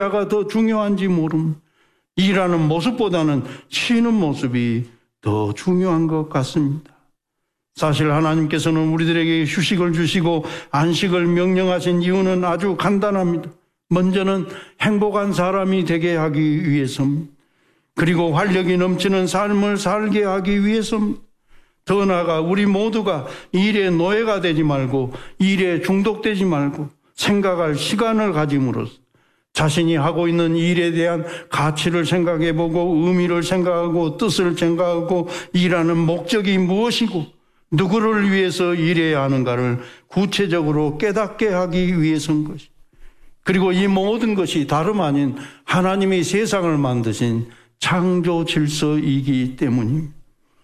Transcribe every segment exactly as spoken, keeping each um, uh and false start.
가 더 중요한지 모릅니다. 일하는 모습보다는 쉬는 모습이 더 중요한 것 같습니다. 사실 하나님께서는 우리들에게 휴식을 주시고 안식을 명령하신 이유는 아주 간단합니다. 먼저는 행복한 사람이 되게 하기 위해서입니다. 그리고 활력이 넘치는 삶을 살게 하기 위해서입니다. 더 나아가 우리 모두가 일의 노예가 되지 말고 일에 중독되지 말고 생각할 시간을 가짐으로써 자신이 하고 있는 일에 대한 가치를 생각해보고 의미를 생각하고 뜻을 생각하고 일하는 목적이 무엇이고 누구를 위해서 일해야 하는가를 구체적으로 깨닫게 하기 위해서인 것이. 그리고 이 모든 것이 다름 아닌 하나님이 세상을 만드신 창조 질서이기 때문입니다.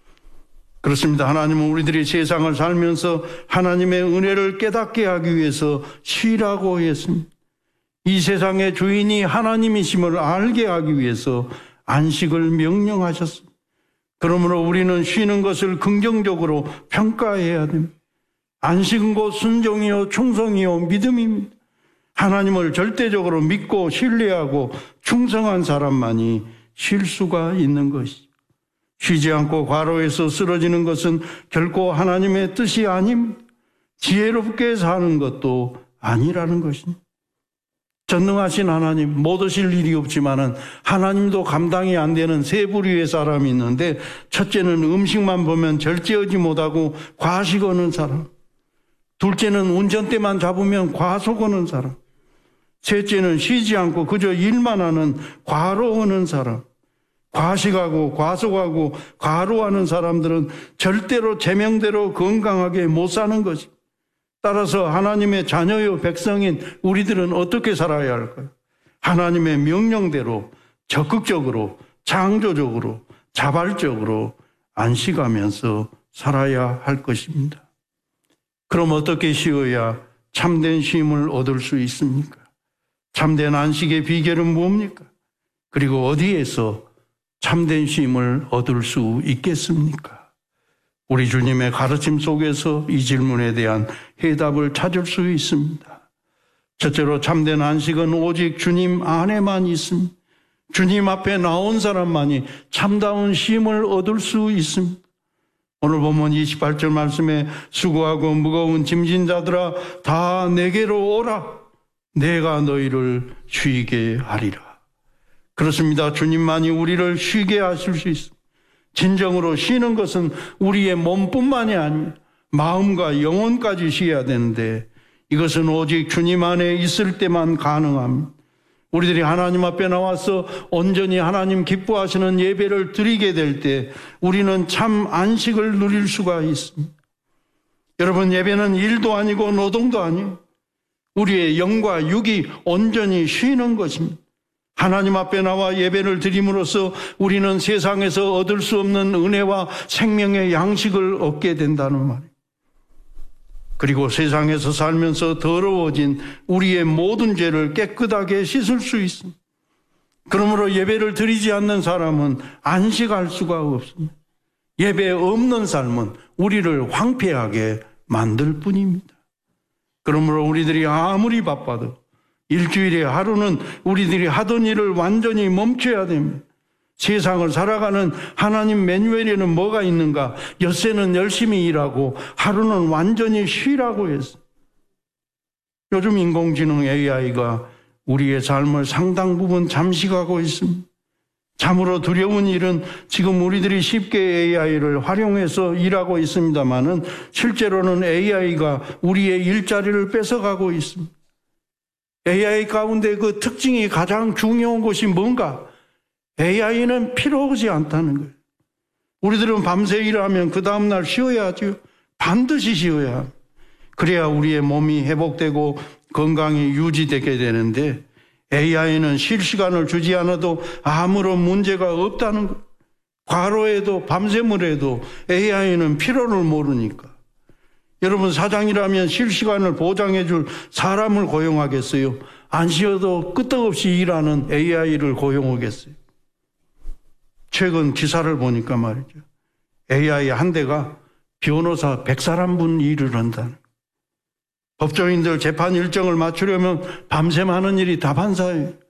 그렇습니다. 하나님은 우리들이 세상을 살면서 하나님의 은혜를 깨닫게 하기 위해서 쉬라고 했습니다. 이 세상의 주인이 하나님이심을 알게 하기 위해서 안식을 명령하셨습니다. 그러므로 우리는 쉬는 것을 긍정적으로 평가해야 됩니다. 안식은 곧 순종이요 충성이요 믿음입니다. 하나님을 절대적으로 믿고 신뢰하고 충성한 사람만이 쉴 수가 있는 것이죠. 쉬지 않고 과로해서 쓰러지는 것은 결코 하나님의 뜻이 아닙니다. 지혜롭게 사는 것도 아니라는 것입니다. 전능하신 하나님, 못 오실 일이 없지만은 하나님도 감당이 안 되는 세 부류의 사람이 있는데, 첫째는 음식만 보면 절제하지 못하고 과식하는 사람, 둘째는 운전대만 잡으면 과속하는 사람, 셋째는 쉬지 않고 그저 일만 하는 과로하는 사람. 과식하고 과속하고 과로하는 사람들은 절대로 제명대로 건강하게 못 사는 것입니다. 따라서 하나님의 자녀요 백성인 우리들은 어떻게 살아야 할까요? 하나님의 명령대로 적극적으로 창조적으로 자발적으로 안식하면서 살아야 할 것입니다. 그럼 어떻게 쉬어야 참된 쉼을 얻을 수 있습니까? 참된 안식의 비결은 무엇입니까? 그리고 어디에서 참된 쉼을 얻을 수 있겠습니까? 우리 주님의 가르침 속에서 이 질문에 대한 해답을 찾을 수 있습니다. 첫째로 참된 안식은 오직 주님 안에만 있습니다. 주님 앞에 나온 사람만이 참다운 쉼을 얻을 수 있습니다. 오늘 본문 이십팔 절 말씀에 수고하고 무거운 짐진 자들아 다 내게로 오라. 내가 너희를 쉬게 하리라. 그렇습니다. 주님만이 우리를 쉬게 하실 수 있습니다. 진정으로 쉬는 것은 우리의 몸뿐만이 아니라 마음과 영혼까지 쉬어야 되는데 이것은 오직 주님 안에 있을 때만 가능합니다. 우리들이 하나님 앞에 나와서 온전히 하나님 기뻐하시는 예배를 드리게 될 때 우리는 참 안식을 누릴 수가 있습니다. 여러분, 예배는 일도 아니고 노동도 아니에요. 우리의 영과 육이 온전히 쉬는 것입니다. 하나님 앞에 나와 예배를 드림으로써 우리는 세상에서 얻을 수 없는 은혜와 생명의 양식을 얻게 된다는 말이에요. 그리고 세상에서 살면서 더러워진 우리의 모든 죄를 깨끗하게 씻을 수 있습니다. 그러므로 예배를 드리지 않는 사람은 안식할 수가 없습니다. 예배 없는 삶은 우리를 황폐하게 만들 뿐입니다. 그러므로 우리들이 아무리 바빠도 일주일에 하루는 우리들이 하던 일을 완전히 멈춰야 됩니다. 세상을 살아가는 하나님 매뉴얼에는 뭐가 있는가? 엿새는 열심히 일하고 하루는 완전히 쉬라고 했어요. 요즘 인공지능 에이아이가 우리의 삶을 상당 부분 잠식하고 있습니다. 참으로 두려운 일은 지금 우리들이 쉽게 에이아이를 활용해서 일하고 있습니다만은 실제로는 에이아이가 우리의 일자리를 뺏어가고 있습니다. 에이아이 가운데 그 특징이 가장 중요한 것이 뭔가? 에이아이는 필요하지 않다는 거예요. 우리들은 밤새 일하면 그 다음날 쉬어야죠. 반드시 쉬어야 합니다. 그래야 우리의 몸이 회복되고 건강이 유지되게 되는데 에이아이는 쉴 시간을 주지 않아도 아무런 문제가 없다는 거예요. 과로해도 밤샘을 해도 에이아이는 필요를 모르니까. 여러분, 사장이라면 쉴 시간을 보장해 줄 사람을 고용하겠어요? 안 쉬어도 끄떡없이 일하는 에이아이를 고용하겠어요? 최근 기사를 보니까 말이죠. 에이아이 한 대가 변호사 백 사람분 일을 한다는 거예요. 법조인들 재판 일정을 맞추려면 밤샘 하는 일이 다반사예요.